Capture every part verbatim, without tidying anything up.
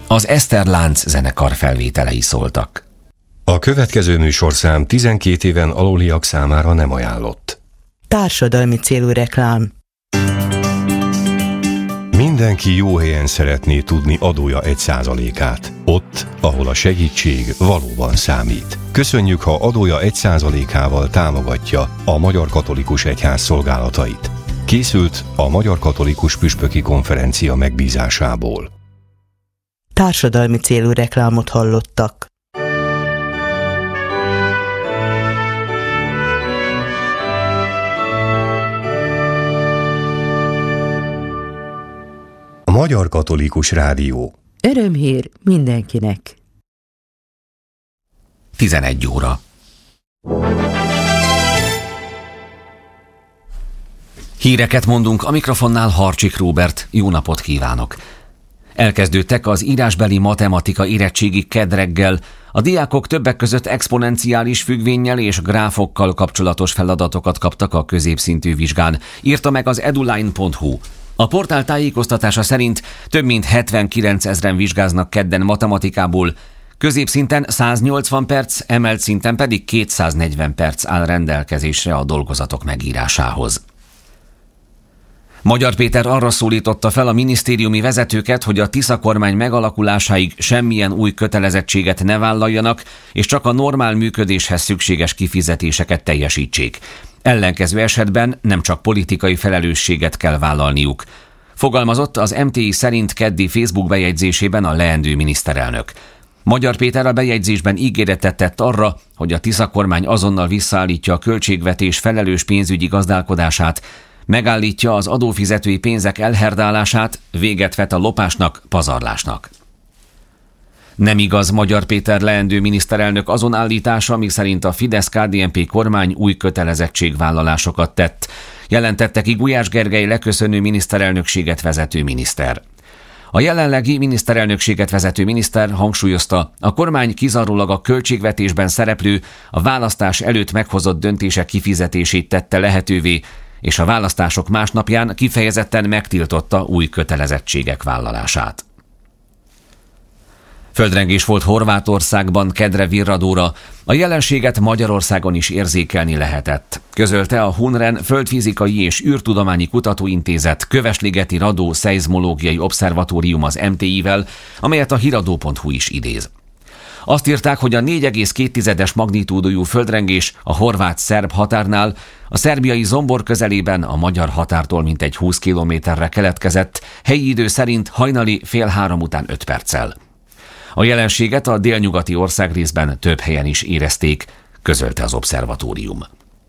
Az Eszter Lánc zenekar felvételei szóltak. A következő műsorszám tizenkét éven aluliak számára nem ajánlott. Társadalmi célú reklám. Mindenki jó helyen szeretné tudni adója egy százalékát. Ott, ahol a segítség valóban számít. Köszönjük, ha adója egy százalékával támogatja a Magyar Katolikus Egyház szolgálatait. Készült a Magyar Katolikus Püspöki Konferencia megbízásából. Társadalmi célú reklámot hallottak. A Magyar Katolikus Rádió. Örömhír mindenkinek. tizenegy óra. Híreket mondunk, a mikrofonnál Harcsik Róbert. Jó napot kívánok! Elkezdődtek az írásbeli matematika érettségi kedd reggel. A diákok többek között exponenciális függvénnyel és gráfokkal kapcsolatos feladatokat kaptak a középszintű vizsgán, írta meg az eduline pont hu. A portál tájékoztatása szerint több mint hetvenkilencezren vizsgáznak kedden matematikából, középszinten száznyolcvan perc, emelt szinten pedig kétszáznegyven perc áll rendelkezésre a dolgozatok megírásához. Magyar Péter arra szólította fel a minisztériumi vezetőket, hogy a Tisza kormány megalakulásáig semmilyen új kötelezettséget ne vállaljanak, és csak a normál működéshez szükséges kifizetéseket teljesítsék. Ellenkező esetben nem csak politikai felelősséget kell vállalniuk. Fogalmazott az em té i szerint keddi Facebook bejegyzésében a leendő miniszterelnök. Magyar Péter a bejegyzésben ígéretet tett arra, hogy a Tisza kormány azonnal visszaállítja a költségvetés felelős pénzügyi gazdálkodását, megállítja az adófizetői pénzek elherdálását, véget vet a lopásnak, pazarlásnak. Nem igaz Magyar Péter leendő miniszterelnök azon állítása, miszerint a Fidesz-ká dé en pé kormány új kötelezettségvállalásokat tett, jelentette ki Gulyás Gergely leköszönő miniszterelnökséget vezető miniszter. A jelenlegi miniszterelnökséget vezető miniszter hangsúlyozta, a kormány kizárólag a költségvetésben szereplő, a választás előtt meghozott döntések kifizetését tette lehetővé, és a választások másnapján kifejezetten megtiltotta új kötelezettségek vállalását. Földrengés volt Horvátországban keddre virradóra, a jelenséget Magyarországon is érzékelni lehetett, közölte a Hunren Földfizikai és űrtudományi kutatóintézet Kövesligeti Radó Szeizmológiai Obszervatórium az em té i-vel, amelyet a híradó pont hu is idéz. Azt írták, hogy a négy egész két magnitúdójú földrengés a horvát-szerb határnál, a szerbiai Zombor közelében a magyar határtól mintegy húsz kilométerre keletkezett, helyi idő szerint hajnali fél három után öt perccel. A jelenséget a délnyugati országrészben több helyen is érezték, közölte az obszervatórium.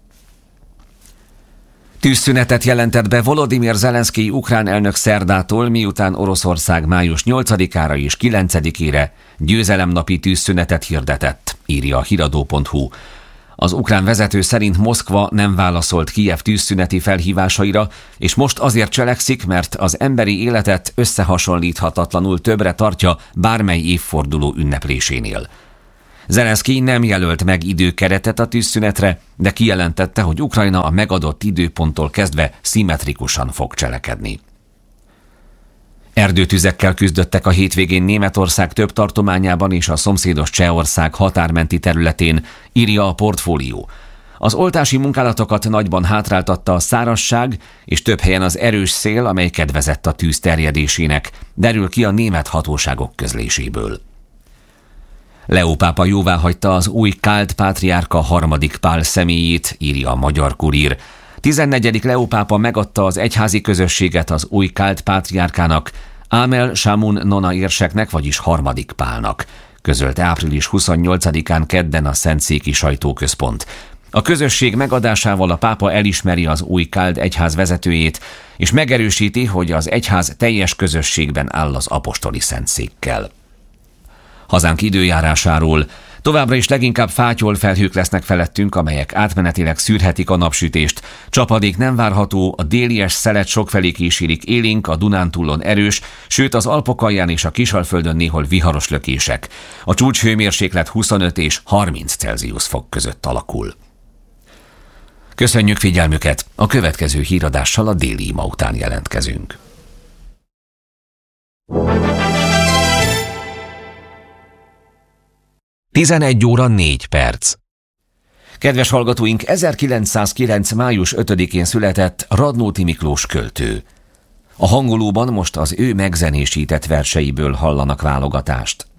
Tűzszünetet jelentett be Volodymyr Zelenszkij ukrán elnök szerdától, miután Oroszország május nyolcadikára és kilencedikére győzelemnapi tűzszünetet hirdetett, írja a híradó pont hu. Az ukrán vezető szerint Moszkva nem válaszolt Kijev tűzszüneti felhívásaira, és most azért cselekszik, mert az emberi életet összehasonlíthatatlanul többre tartja bármely évforduló ünneplésénél. Zelenszkij nem jelölt meg időkeretet a tűzszünetre, de kijelentette, hogy Ukrajna a megadott időponttól kezdve szimmetrikusan fog cselekedni. Erdőtüzekkel küzdöttek a hétvégén Németország több tartományában és a szomszédos Csehország határmenti területén, írja a Portfólió. Az oltási munkálatokat nagyban hátráltatta a szárazság, és több helyen az erős szél, amely kedvezett a tűz terjedésének, derül ki a német hatóságok közléséből. Leó pápa jóváhagyta az új káld pátriárka harmadik Pál személyét, írja a Magyar Kurír. tizennegyedik Leó pápa megadta az egyházi közösséget az új káld pátriárkának, Ámel Sámun Nona érseknek, vagyis harmadik Pálnak, közölte április huszonnyolcadikán kedden a Szentszéki Sajtóközpont. A közösség megadásával a pápa elismeri az új káld egyház vezetőjét, és megerősíti, hogy az egyház teljes közösségben áll az apostoli szentszékkel. Hazánk időjárásáról: továbbra is leginkább fátyol felhők lesznek felettünk, amelyek átmenetileg szűrhetik a napsütést. Csapadék nem várható, a délies szelet sokfelé kísérik, élénk, a Dunántúlon erős, sőt az Alpokalján és a Kisalföldön néhol viharos lökések. A csúcshőmérséklet huszonöt és harminc Celsius fok között alakul. Köszönjük figyelmüket! A következő híradással a déli ima után jelentkezünk. tizenegy óra négy perc. Kedves hallgatóink, ezerkilencszázkilenc. május ötödikén született Radnóti Miklós költő. A hangolóban most az ő megzenésített verseiből hallanak válogatást.